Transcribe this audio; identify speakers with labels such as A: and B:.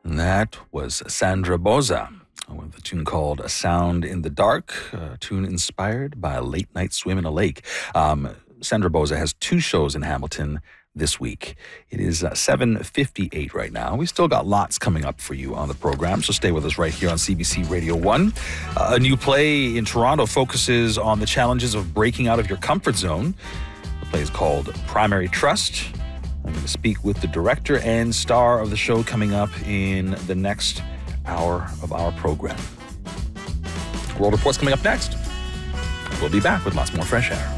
A: That was Sandra Boza with a tune called A Sound in the Dark, a tune inspired by a late night swim in a lake. Sandra Boza has two shows in Hamilton this week. It is 7:58 right now. We still got lots coming up for you on the program, so stay with us right here on CBC Radio 1. A new play in Toronto focuses on the challenges of breaking out of your comfort zone. The play is called Primary Trust. I'm going to speak with the director and star of the show coming up in the next hour of our program. World Report's coming up next. We'll be back with lots more fresh air.